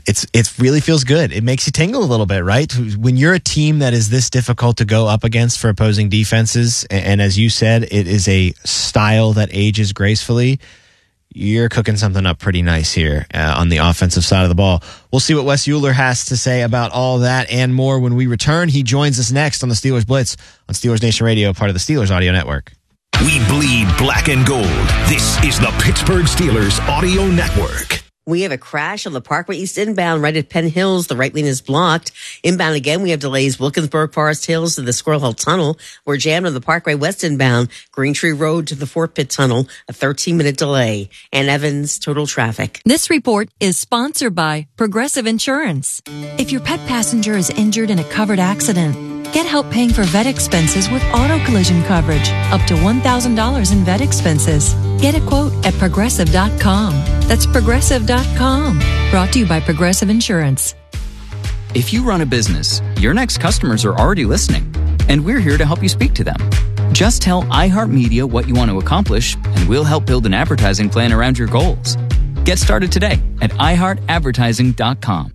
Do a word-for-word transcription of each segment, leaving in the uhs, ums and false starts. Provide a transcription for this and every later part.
it it's it really feels good. It makes you tingle a little bit, right? When you're a team that is this difficult to go up against for opposing defenses, and, and as you said, it is a style that ages gracefully, you're cooking something up pretty nice here uh, on the offensive side of the ball. We'll see what Wes Euler has to say about all that and more when we return. He joins us next on the Steelers Blitz on Steelers Nation Radio, part of the Steelers Audio Network. We bleed black and gold. This is the Pittsburgh Steelers Audio Network. We have a crash on the Parkway East inbound right at Penn Hills. The right lane is blocked. Inbound again, we have delays. Wilkinsburg Forest Hills to the Squirrel Hill Tunnel. We're jammed on the Parkway West inbound. Green Tree Road to the Fort Pitt Tunnel. A thirteen-minute delay. And Evans, total traffic. This report is sponsored by Progressive Insurance. If your pet passenger is injured in a covered accident, get help paying for vet expenses with auto collision coverage. Up to one thousand dollars in vet expenses. Get a quote at progressive dot com. That's progressive dot com. Brought to you by Progressive Insurance. If you run a business, your next customers are already listening, and we're here to help you speak to them. Just tell iHeartMedia what you want to accomplish, and we'll help build an advertising plan around your goals. Get started today at i heart advertising dot com.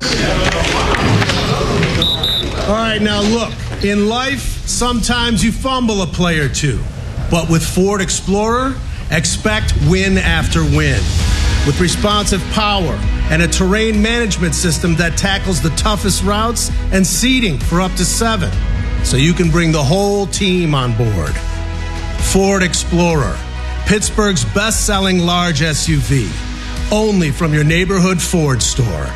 All right, now look, in life, sometimes you fumble a play or two. But with Ford Explorer, expect win after win. With responsive power and a terrain management system that tackles the toughest routes and seating for up to seven, so you can bring the whole team on board. Ford Explorer, Pittsburgh's best-selling large S U V, only from your neighborhood Ford store.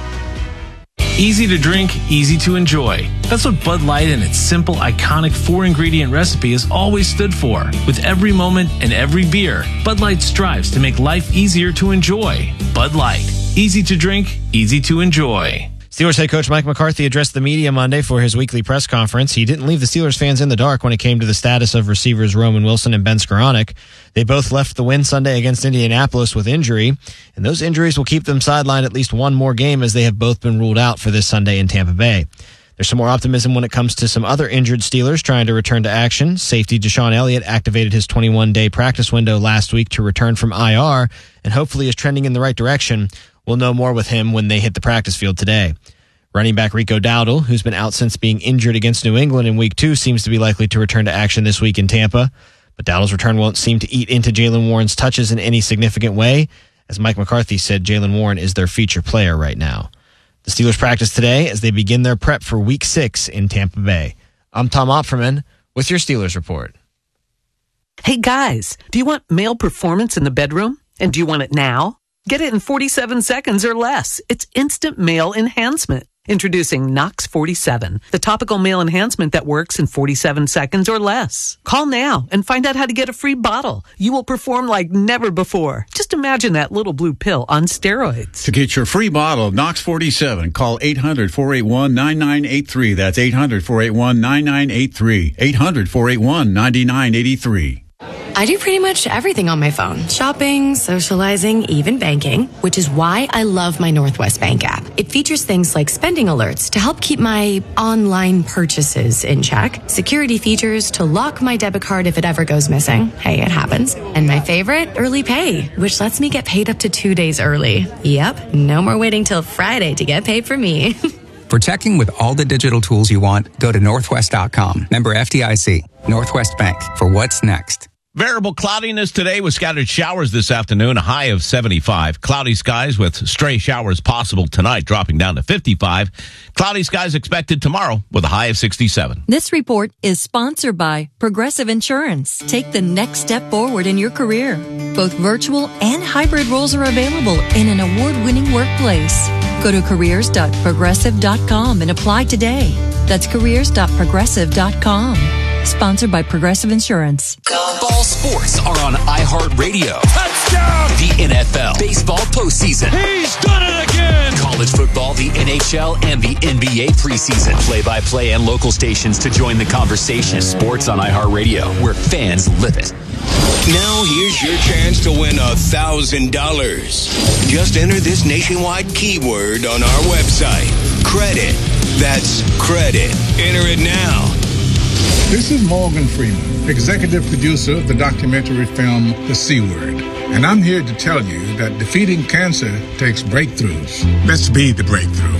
Easy to drink, easy to enjoy. That's what Bud Light and its simple, iconic four-ingredient recipe has always stood for. With every moment and every beer, Bud Light strives to make life easier to enjoy. Bud Light. Easy to drink, easy to enjoy. Steelers head coach Mike McCarthy addressed the media Monday for his weekly press conference. He didn't leave the Steelers fans in the dark when it came to the status of receivers Roman Wilson and Ben Skoranek. They both left the win Sunday against Indianapolis with injury, and those injuries will keep them sidelined at least one more game as they have both been ruled out for this Sunday in Tampa Bay. There's some more optimism when it comes to some other injured Steelers trying to return to action. Safety Deshaun Elliott activated his twenty-one day practice window last week to return from I R and hopefully is trending in the right direction. We'll know more with him when they hit the practice field today. Running back Rico Dowdle, who's been out since being injured against New England in week two, seems to be likely to return to action this week in Tampa. But Dowdle's return won't seem to eat into Jaylen Warren's touches in any significant way. As Mike McCarthy said, Jaylen Warren is their feature player right now. The Steelers practice today as they begin their prep for week six in Tampa Bay. I'm Tom Opferman with your Steelers report. Hey guys, do you want male performance in the bedroom? And do you want it now? Get it in forty-seven seconds or less. It's instant male enhancement. Introducing Nox forty-seven, the topical male enhancement that works in forty-seven seconds or less. Call now and find out how to get a free bottle. You will perform like never before. Just imagine that little blue pill on steroids. To get your free bottle of Nox forty-seven, call eight hundred, four eight one, nine nine eight three. That's eight hundred, four eight one, nine nine eight three. eight hundred, four eight one, nine nine eight three. I do pretty much everything on my phone. Shopping, socializing, even banking, which is why I love my Northwest Bank app. It features things like spending alerts to help keep my online purchases in check, security features to lock my debit card if it ever goes missing. Hey, it happens. And my favorite, Early Pay, which lets me get paid up to two days early. Yep, no more waiting till Friday to get paid for me. For checking with all the digital tools you want, go to northwest dot com. Member F D I C. Northwest Bank. For what's next. Variable cloudiness today with scattered showers this afternoon, a high of seventy-five. Cloudy skies with stray showers possible tonight, dropping down to fifty-five. Cloudy skies expected tomorrow with a high of sixty-seven. This report is sponsored by Progressive Insurance. Take the next step forward in your career. Both virtual and hybrid roles are available in an award-winning workplace. Go to careers dot progressive dot com and apply today. That's careers dot progressive dot com. Sponsored by Progressive Insurance. Ball sports are on iHeartRadio. Touchdown! The N F L, baseball postseason. He's done it again! College football, the N H L, and the N B A preseason. Play-by-play and local stations to join the conversation. Sports on iHeartRadio, where fans live it. Now here's your chance to win a thousand dollars. Just enter this nationwide keyword on our website. Credit. That's credit. Enter it now. This is Morgan Freeman, executive producer of the documentary film The C Word. And I'm here to tell you that defeating cancer takes breakthroughs. Let's be the breakthrough.